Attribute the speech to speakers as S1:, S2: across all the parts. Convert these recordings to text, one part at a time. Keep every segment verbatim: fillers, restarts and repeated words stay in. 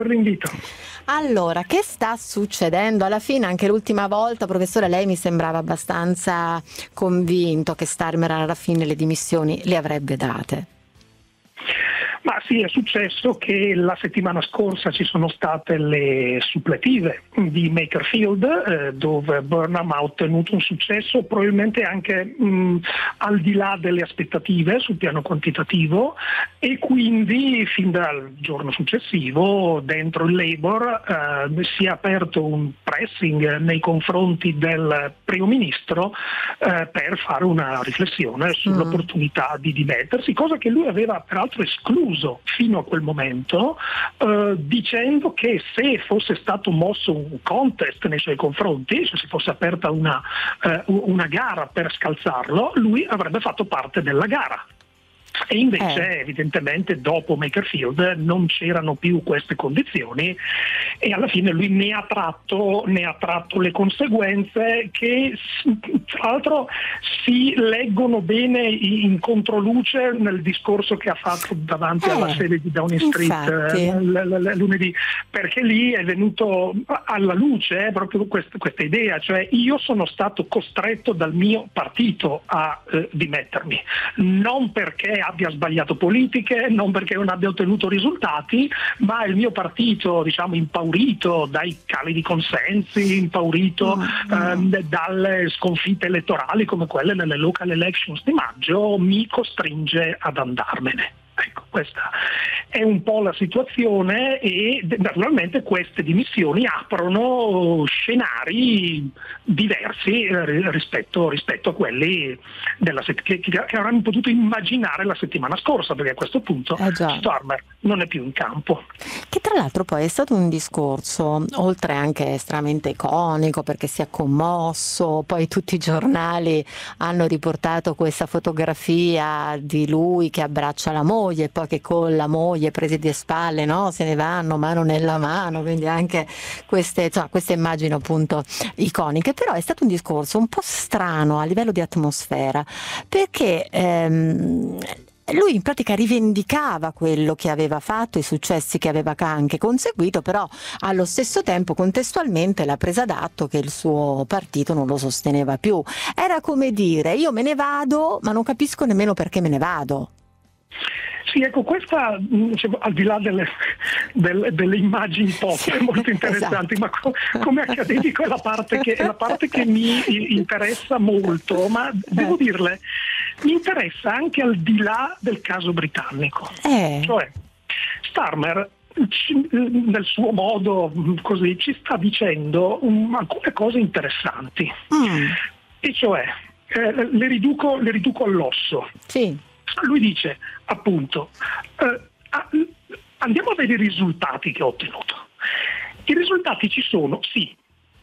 S1: per l'invito.
S2: Allora, che sta succedendo? Alla fine, anche l'ultima volta, professore, lei mi sembrava abbastanza convinto che Starmer alla fine le dimissioni le avrebbe date.
S1: Ma sì, è successo che la settimana scorsa ci sono state le suppletive di Makerfield, eh, dove Burnham ha ottenuto un successo probabilmente anche mh, al di là delle aspettative sul piano quantitativo, e quindi fin dal giorno successivo dentro il Labour eh, si è aperto un pressing nei confronti del primo ministro eh, per fare una riflessione sull'opportunità mm. di dimettersi, cosa che lui aveva peraltro escluso fino a quel momento, eh, dicendo che se fosse stato mosso un contest nei suoi confronti, se si fosse aperta una, eh, una gara per scalzarlo, lui avrebbe fatto parte della gara. E invece eh. evidentemente dopo Makerfield non c'erano più queste condizioni, e alla fine lui ne ha tratto, ne ha tratto le conseguenze, che tra l'altro si leggono bene in controluce nel discorso che ha fatto davanti eh. alla sede di Downing Street eh, l- l- lunedì, perché lì è venuto alla luce eh, proprio quest- questa idea, cioè io sono stato costretto dal mio partito a eh, dimettermi, non perché abbia sbagliato politiche, non perché non abbia ottenuto risultati, ma il mio partito, diciamo, impaurito dai cali di consensi, impaurito mm, ehm, dalle sconfitte elettorali come quelle nelle local elections di maggio, mi costringe ad andarmene. Ecco, questa è un po' la situazione, e naturalmente queste dimissioni aprono scenari diversi rispetto, rispetto a quelli della set- che, che avremmo potuto immaginare la settimana scorsa, perché a questo punto
S2: eh
S1: Starmer non è più in campo.
S2: Che tra l'altro poi è stato un discorso, oltre anche estremamente iconico perché si è commosso, poi tutti i giornali hanno riportato questa fotografia di lui che abbraccia la moglie, e poi che con la moglie presi di spalle, no? Se ne vanno mano nella mano, quindi anche queste, insomma, queste immagini appunto iconiche. Però è stato un discorso un po' strano a livello di atmosfera, perché ehm, lui in pratica rivendicava quello che aveva fatto, i successi che aveva anche conseguito, però allo stesso tempo contestualmente la presa d'atto che il suo partito non lo sosteneva più. Era come dire: io me ne vado, ma non capisco nemmeno perché me ne vado.
S1: Sì, ecco, questa, diciamo, al di là delle, delle, delle immagini pop sì, molto interessanti, esatto. ma co- come accademico è la parte che, è la parte che mi interessa molto, ma devo dirle, mi interessa anche al di là del caso britannico.
S2: Eh.
S1: Cioè, Starmer ci, nel suo modo così ci sta dicendo um, alcune cose interessanti, mm. e cioè eh, le, riduco, le riduco all'osso.
S2: Sì.
S1: Lui dice appunto eh, andiamo a vedere i risultati che ho ottenuto. I risultati ci sono, sì.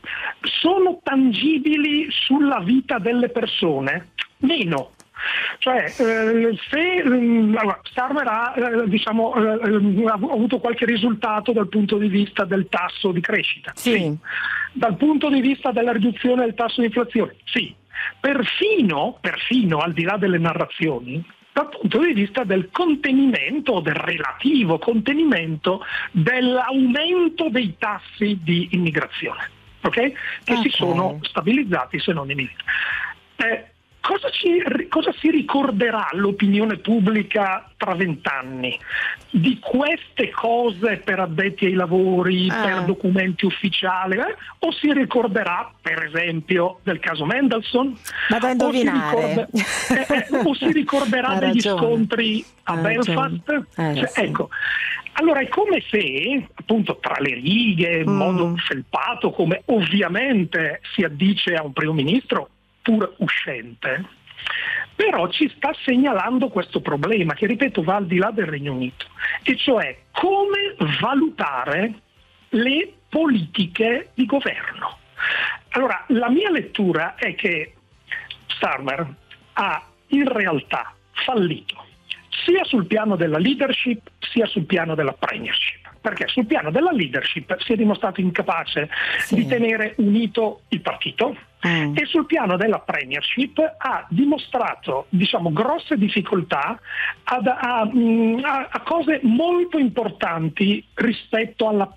S1: Sono tangibili sulla vita delle persone? Meno. Cioè eh, se eh, allora, Starmer ha, eh, diciamo, eh, ha avuto qualche risultato dal punto di vista del tasso di crescita,
S2: sì.
S1: sì. Dal punto di vista della riduzione del tasso di inflazione, sì. Perfino, perfino al di là delle narrazioni, dal punto di vista del contenimento, del relativo contenimento dell'aumento dei tassi di immigrazione, ok? Che okay. si sono stabilizzati, se non diminuiti. Eh, cosa, ci, cosa si ricorderà l'opinione pubblica tra vent'anni? Di queste cose per addetti ai lavori, ah. per documenti ufficiali, eh? O si ricorderà, per esempio, del caso Mendelssohn?
S2: Vado a indovinare.
S1: O si, ricorda, eh, eh, o si ricorderà
S2: ha
S1: degli
S2: ragione.
S1: scontri a ha Belfast?
S2: Eh,
S1: cioè,
S2: sì.
S1: Ecco. Allora è come se, appunto, tra le righe, in mm. modo felpato, come ovviamente si addice a un primo ministro, pur uscente, però ci sta segnalando questo problema che, ripeto, va al di là del Regno Unito, e cioè come valutare le politiche di governo. Allora, la mia lettura è che Starmer ha in realtà fallito sia sul piano della leadership sia sul piano della premiership, perché sul piano della leadership si è dimostrato incapace sì. di tenere unito il partito, mm. e sul piano della Premiership ha dimostrato, diciamo, grosse difficoltà ad, a, a, a cose molto importanti rispetto alla